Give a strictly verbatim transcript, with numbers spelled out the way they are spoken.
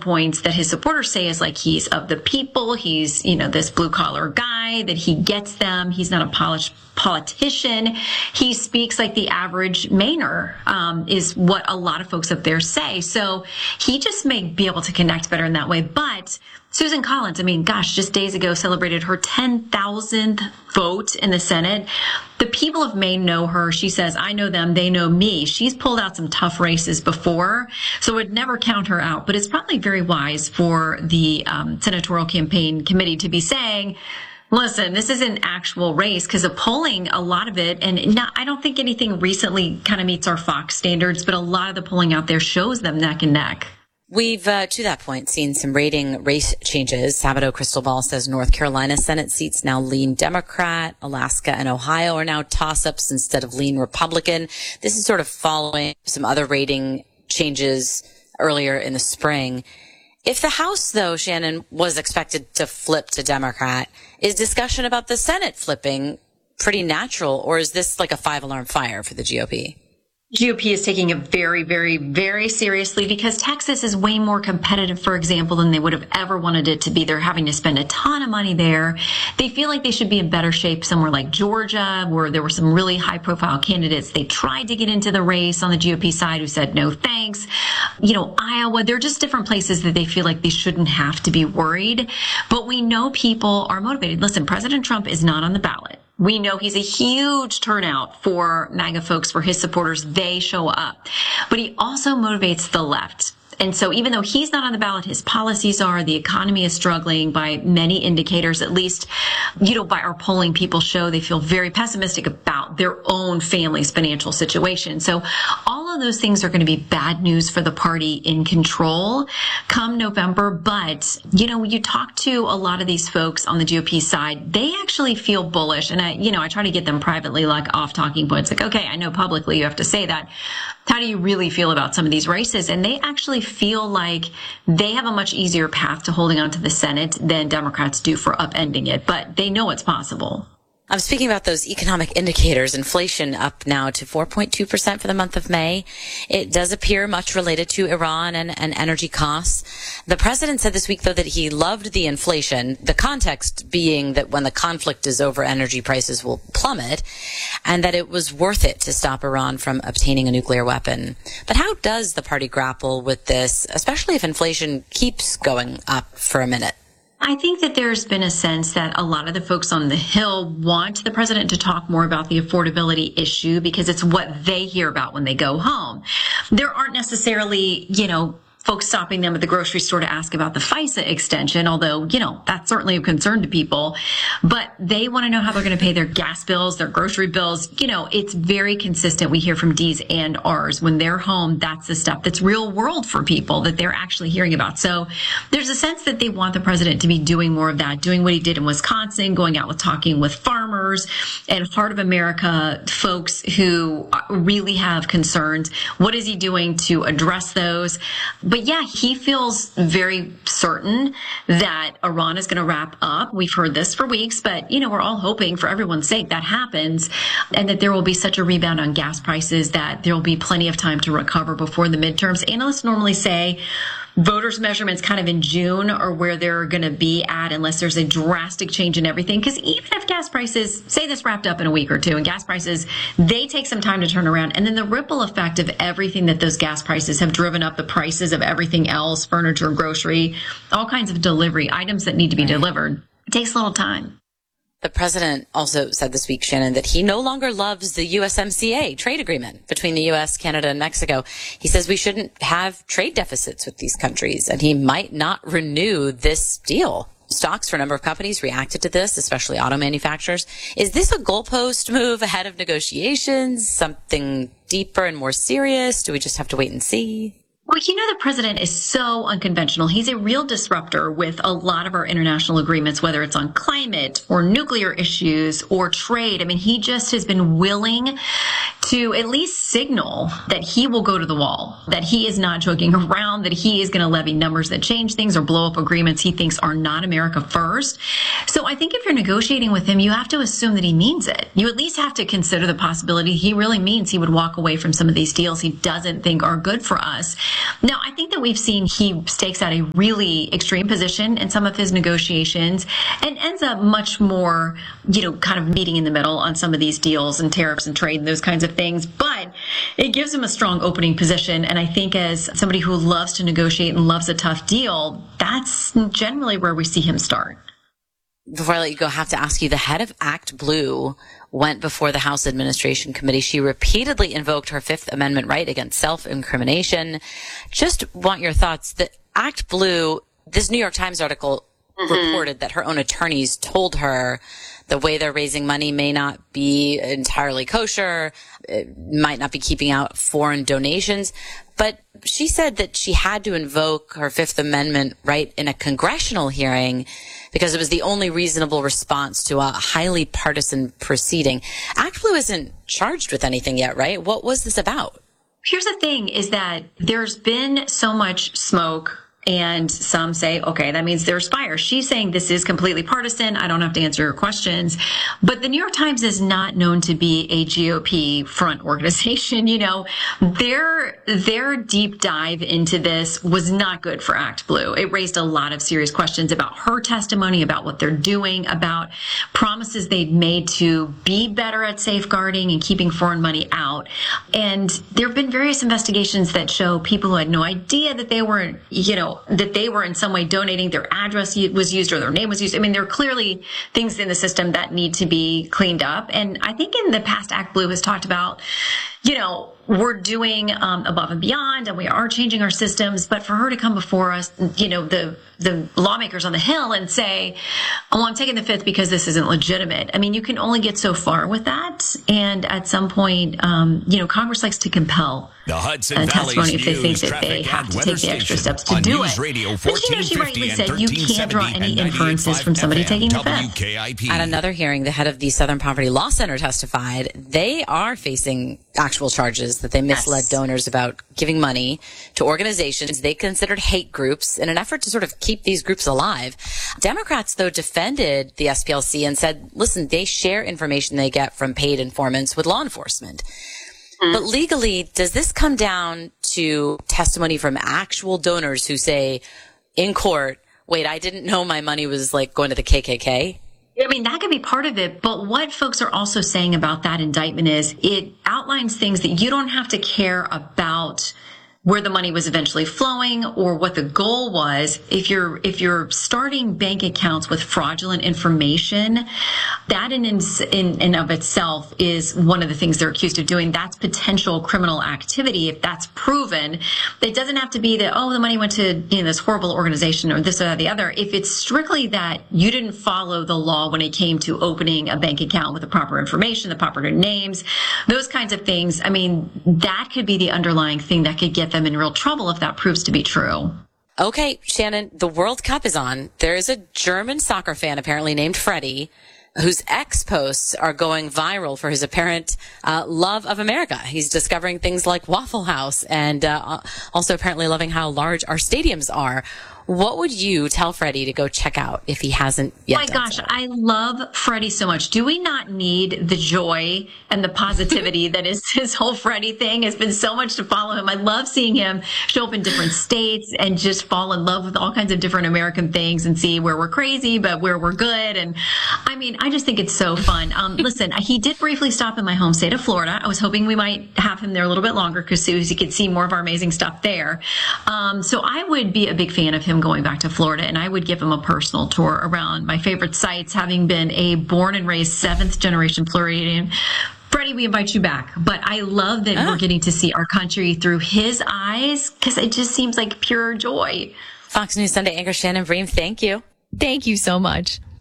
points that his supporters say is like he's of the people. He's, you know, this blue collar guy, that he gets them. He's not a polished politician. He speaks like the average Mainer, um, is what a lot of folks up there say. So he just may be able to connect better in that way. But Susan Collins, I mean, gosh, just days ago celebrated her ten thousandth vote in the Senate. The people of Maine know her. She says, I know them, they know me. She's pulled out some tough races before, so would never count her out. But it's probably very wise for the um, senatorial campaign committee to be saying, listen, this is an actual race, because the polling, a lot of it, and not, I don't think anything recently kind of meets our Fox standards, but a lot of the polling out there shows them neck and neck. We've, uh, to that point, seen some rating race changes. Sabato Crystal Ball says North Carolina Senate seats now lean Democrat. Alaska and Ohio are now toss-ups instead of lean Republican. This is sort of following some other rating changes earlier in the spring. If the House, though, Shannon, was expected to flip to Democrat, is discussion about the Senate flipping pretty natural, or is this like a five-alarm fire for the G O P? G O P is taking it very, very, very seriously, because Texas is way more competitive, for example, than they would have ever wanted it to be. They're having to spend a ton of money there. They feel like they should be in better shape somewhere like Georgia, where there were some really high-profile candidates. They tried to get into the race on the G O P side who said no thanks. You know, Iowa, they're just different places that they feel like they shouldn't have to be worried. But we know people are motivated. Listen, President Trump is not on the ballot. We know he's a huge turnout for MAGA folks, for his supporters. They show up. But he also motivates the left. And so even though he's not on the ballot, his policies are, the economy is struggling by many indicators, at least, you know, by our polling, people show they feel very pessimistic about their own family's financial situation. So all of those things are going to be bad news for the party in control come November. But, you know, when you talk to a lot of these folks on the G O P side, they actually feel bullish. And I, you know, I try to get them privately, like off talking points, like, okay, I know publicly you have to say that. How do you really feel about some of these races? And they actually feel like they have a much easier path to holding on to the Senate than Democrats do for upending it. But they know it's possible. I'm speaking about those economic indicators. Inflation up now to four point two percent for the month of May. It does appear much related to Iran and, and energy costs. The president said this week, though, that he loved the inflation, the context being that when the conflict is over, energy prices will plummet, and that it was worth it to stop Iran from obtaining a nuclear weapon. But how does the party grapple with this, especially if inflation keeps going up for a minute? I think that there's been a sense that a lot of the folks on the Hill want the president to talk more about the affordability issue, because it's what they hear about when they go home. There aren't necessarily, you know, folks stopping them at the grocery store to ask about the FISA extension, although, you know, that's certainly a concern to people. But they want to know how they're going to pay their gas bills, their grocery bills. You know, it's very consistent. We hear from D's and R's. When they're home, that's the stuff that's real world for people that they're actually hearing about. So there's a sense that they want the president to be doing more of that, doing what he did in Wisconsin, going out with talking with farmers and Heart of America folks who really have concerns. What is he doing to address those? But yeah, he feels very certain that Iran is going to wrap up. We've heard this for weeks, but, you know, we're all hoping for everyone's sake that happens, and that there will be such a rebound on gas prices that there will be plenty of time to recover before the midterms. Analysts normally say voters' measurements kind of in June are where they're going to be at, unless there's a drastic change in everything. Because even if gas prices, say this wrapped up in a week or two, and gas prices, they take some time to turn around. And then the ripple effect of everything that those gas prices have driven up the prices of everything else, furniture, grocery, all kinds of delivery items that need to be delivered. It takes a little time. The president also said this week, Shannon, that he no longer loves the U S M C A trade agreement between the U S, Canada, and Mexico. He says we shouldn't have trade deficits with these countries, and he might not renew this deal. Stocks for a number of companies reacted to this, especially auto manufacturers. Is this a goalpost move ahead of negotiations, something deeper and more serious? Do we just have to wait and see? Well, you know, the president is so unconventional. He's a real disruptor with a lot of our international agreements, whether it's on climate or nuclear issues or trade. I mean, he just has been willing to at least signal that he will go to the wall, that he is not joking around, that he is going to levy numbers that change things or blow up agreements he thinks are not America first. So I think if you're negotiating with him, you have to assume that he means it. You at least have to consider the possibility he really means he would walk away from some of these deals he doesn't think are good for us. Now, I think that we've seen he stakes out a really extreme position in some of his negotiations and ends up much more, you know, kind of meeting in the middle on some of these deals and tariffs and trade and those kinds of things. But it gives him a strong opening position. And I think as somebody who loves to negotiate and loves a tough deal, that's generally where we see him start. Before I let you go, I have to ask you, the head of Act Blue went before the House Administration Committee. She repeatedly invoked her Fifth Amendment right against self-incrimination. Just want your thoughts. The Act Blue, this New York Times article mm-hmm. reported that her own attorneys told her the way they're raising money may not be entirely kosher, it might not be keeping out foreign donations. But she said that she had to invoke her Fifth Amendment right in a congressional hearing because it was the only reasonable response to a highly partisan proceeding. Act Blue isn't charged with anything yet, right? What was this about? Here's the thing is that there's been so much smoke. And some say, okay, that means there's fire. She's saying this is completely partisan. I don't have to answer your questions. But the New York Times is not known to be a G O P front organization. You know, their, their deep dive into this was not good for Act Blue. It raised a lot of serious questions about her testimony, about what they're doing, about promises they'd made to be better at safeguarding and keeping foreign money out. And there have been various investigations that show people who had no idea that they were, you know, that they were in some way donating, their address was used or their name was used. I mean, there are clearly things in the system that need to be cleaned up. And I think in the past, Act Blue has talked about, you know, we're doing um, above and beyond and we are changing our systems. But for her to come before us, you know, the the lawmakers on the Hill and say, oh, I'm taking the Fifth because this isn't legitimate. I mean, you can only get so far with that. And at some point, um, you know, Congress likes to compel the Hudson a testimony Valley's if they think news, that they have to take the extra steps to on do News it. Radio But you know, she rightly said you can't draw any and inferences from somebody F M, taking the Fifth. W K I P. At another hearing, the head of the Southern Poverty Law Center testified they are facing actual charges that they misled Yes. donors about giving money to organizations they considered hate groups in an effort to sort of keep these groups alive. Democrats, though, defended the S P L C and said, listen, they share information they get from paid informants with law enforcement. Mm-hmm. But legally, does this come down to testimony from actual donors who say in court, wait, I didn't know my money was like going to the K K K? I mean, that could be part of it. But what folks are also saying about that indictment is it outlines things that you don't have to care about where the money was eventually flowing or what the goal was. If you're, if you're starting bank accounts with fraudulent information, that in, in, in of itself is one of the things they're accused of doing. That's potential criminal activity. If that's proven, it doesn't have to be that, oh, the money went to, you know, this horrible organization or this or the other. If it's strictly that you didn't follow the law when it came to opening a bank account with the proper information, the proper names, those kinds of things. I mean, that could be the underlying thing that could get them in real trouble if that proves to be true. Okay, Shannon, the World Cup is on. There is a German soccer fan apparently named Freddie whose ex posts are going viral for his apparent uh, love of America. He's discovering things like Waffle House and uh, also apparently loving how large our stadiums are. What would you tell Freddie to go check out if he hasn't yet? My done gosh, so? I love Freddie so much. Do we not need the joy and the positivity that is his whole Freddie thing? Has been so much to follow him. I love seeing him show up in different states and just fall in love with all kinds of different American things and see where we're crazy, but where we're good. And I mean, I just think it's so fun. Um, listen, he did briefly stop in my home state of Florida. I was hoping we might have him there a little bit longer because so he could see more of our amazing stuff there. Um, so I would be a big fan of him going back to Florida, and I would give him a personal tour around my favorite sites, having been a born and raised seventh generation Floridian. Freddie, we invite you back. But I love that oh. we're getting to see our country through his eyes because it just seems like pure joy. Fox News Sunday anchor Shannon Bream, thank you. Thank you so much.